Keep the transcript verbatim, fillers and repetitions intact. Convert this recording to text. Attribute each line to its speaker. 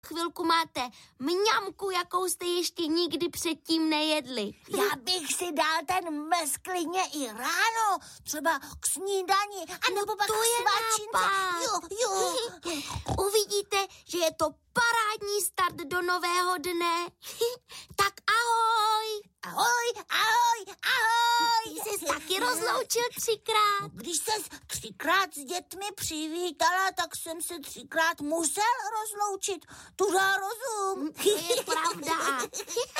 Speaker 1: chvilku máte mňamku, jakou jste ještě nikdy předtím nejedli.
Speaker 2: Já bych si dal ten mlz klidně i ráno, třeba k snídani, anebo pak
Speaker 1: to
Speaker 2: k
Speaker 1: je
Speaker 2: svačince.
Speaker 1: nápad.
Speaker 2: Jo, jo.
Speaker 1: Uvidíte, že je to parádní start do nového dne. Tak ahoj.
Speaker 2: Ahoj, ahoj, ahoj.
Speaker 1: Ty jsi taky rozloučil třikrát.
Speaker 2: Když ses třikrát s dětmi přivítala, tak jsem se třikrát musel rozloučit. Tu dá rozum.
Speaker 1: To je pravda.